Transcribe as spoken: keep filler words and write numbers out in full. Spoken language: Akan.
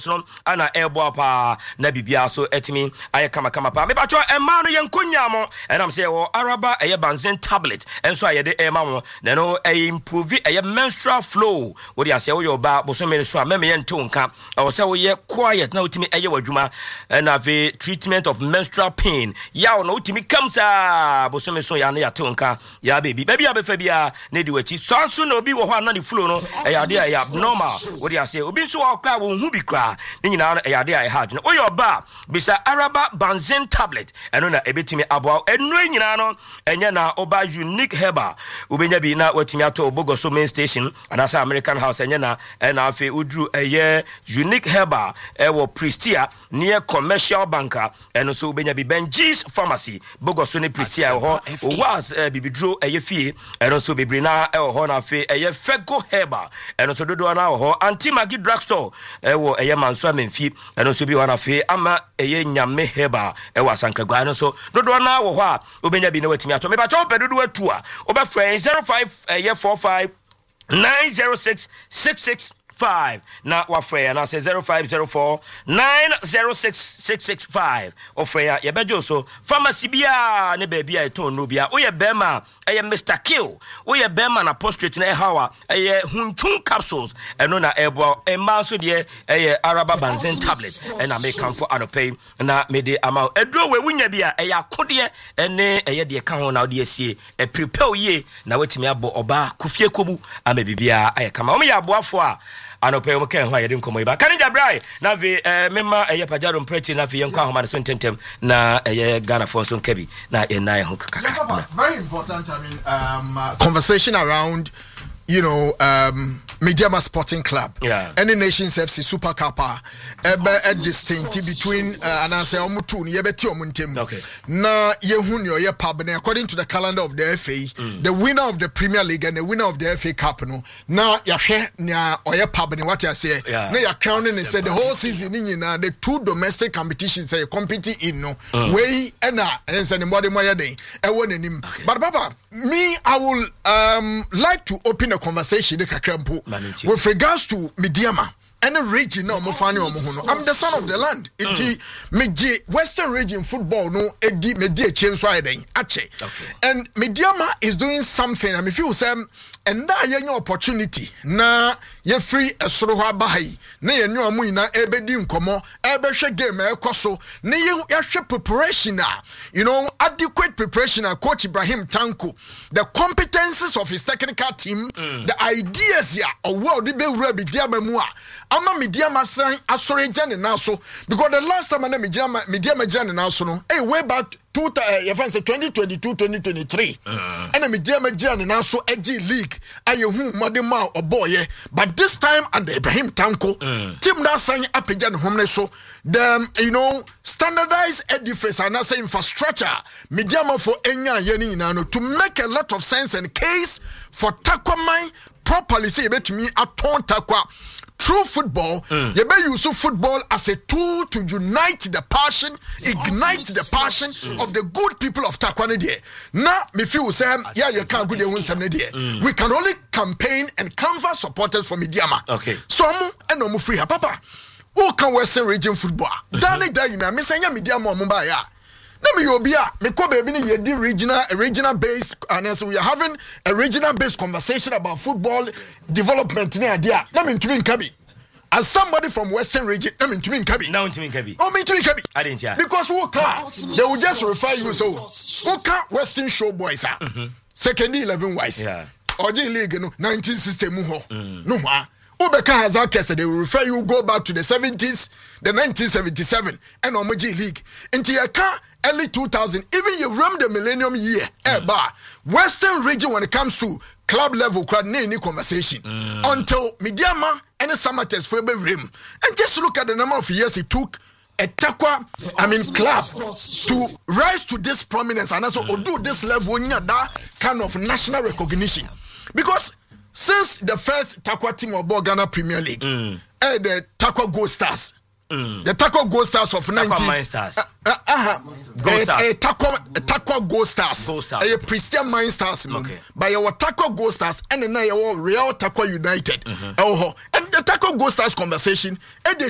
so ana ebo pa na bibia so etimi aye kama kama pa me ba cho ema no ye nkonya mo enam say wo araba eye banzen tablet enso aye de ema mo na no e improve eye menstrual flow wo dia say wo yo ba bo so me so a me me nte nka wo say wo ye quiet na utimi eye wadwuma na ve treatment of menstrual pain ya wo na utimi kamsa bo so me so ya na ya te nka ya baby baby abefa bia na di wachi so so na obi wo ho na ne flow no e ya de e abnormal wo dia say obi so wo kra wo hu bi kra ni nyina na ya de ai hard no oyo ba bisa araba banzen tablet eno na ebetimi abo eno nyina no enye na oba unique herba ubenya bi na watimi ato obogo so main station anasa American House enye na na afi udru eye unique herba ewo Prestia near commercial banker eno so ubenya bi Benji's pharmacy bogo so ne Prestia ho was bibidro eye fie eno so bibri na ewo ho na afi eye Fego herba eno so dodo na ho anti magi drugstore ewo eye manso amemfi eno so bi wana fe ama eye nyame heba e wasankagwa no so dodo na wo ho a obenya bi na watimi ato me ba cho pedodo atu a oba frɛ zero five eye four five nine zero six six six five na wafre na say zero five zero four nine zero six six six five ofre ya bejo so pharmacy bia ne ba bia eton no bia oye bema eye Mister Kill oye bema na prostrate na hawa eye huntun capsules eno na ebo emma so de eye araba banzen tablet ena make am for anopay na me de ama edro we wunya bia eye akode ene eye de ka ho na de asie e prepare ye na wetimi abo oba kufie kobu ama bibia aye kama o me ya aboafo a anope mo kan ho ayede nkomo iba kan jabrai na vi mema eye pajaro mpreti na vi yenkwa ho ma so tentem na eye Ghana for so nkabi na enai ho kaka. Very important, I mean, um uh, conversation around, you know, um Mediama Sporting Club. Yeah. Any Nations F C Super Cup ebe a distinct between uh, and I say omutu ni yebeti omuntem. Okay. Na yehun yo ye pub na according to the calendar of the F A, mm. the winner of the Premier League and the winner of the F A Cup no. Na yahwe nya oye pub ni what you say. Yeah. Na ya crowning and said the whole season ni na the two domestic competitions say compete in no. Mm. We ena and say the body mo ya den. E won anim. But Baba, me I will um like to open a conversation de kakrampo with regards to Mediama and the region no mo fani omo ho no. I'm the son of the land. Iti meje Western region football no edi medi e chem so ayden ache. And Mediama is doing something. I mean, if you say and na ye new opportunity na ye free esoro ho abahai na ye new amu ina ebedi nkomo ebehwe game ekoso na ye hwe preparation a, you know, adequate preparation a coach Ibrahim Tanko, the competences of his technical team, mm. the ideas ya owo de be wura bi dia mamu a ama Mediama san asore jane na so, because the last time na Mediama Mediama jane na so no eh way back two uh, you fancy twenty twenty-two twenty twenty-three uh. and Mediama jane na so eg league aye hu modema oboye, but this time under Ibrahim Tanko uh. team na san apeja ne homne so the you know standardized edifice and say infrastructure Mediama for enya yeni na no to make a lot of sense and case for Takwa properly say betumi aton Takwa. True football, mm. you better use football as a tool to unite the passion, ignite the passion mm. of the good people of Takwane there. Now, if you say, yeah, you can't go there win some there. We can only campaign and canvas supporters for Mediama. Okay. So, and no free, papa. Who can Western region football? Dani da ina, me senya Mediama mumba ya. Let me obia, me ko baby ni yedi regional, regional based, and so we are having a regional based conversation about football development in idea. Let me to me Kabi. As somebody from Western region, let me to me Kabi. Now to me Kabi. Oh, me to me Kabi. I didn't hear. Because who can they will just refer you so who can Western show boys are second eleven wise. Yeah. Or the league no nineteen sixty mu ho. No ha. Ubeka Hazaka said they will refer you go back to the seventies, the nineteen seventy-seven, and Omoji League. Into your car early two thousand, even you run the millennium year, mm. eh, Western region when it comes to club level, crowd any conversation mm. until Mediama and the Samates for a rim. And just look at the number of years it took a Takwa, I mean, club to rise to this prominence and also mm. do this level in that kind of national recognition. Because since the first Takwa team of Ghana Premier League, mm. eh, the Takwa Gold Stars, mm. the Takwa Gold Stars of nineteen Stars, uh, uh, uh, Gold uh, Stars, uh, Takwa Takwa Gold Stars, Gold Stars, a Christian Mind Stars, okay. By our Takwa Gold Stars and then our Real Takwa United, mm-hmm. oh, and the Takwa Gold Stars conversation, and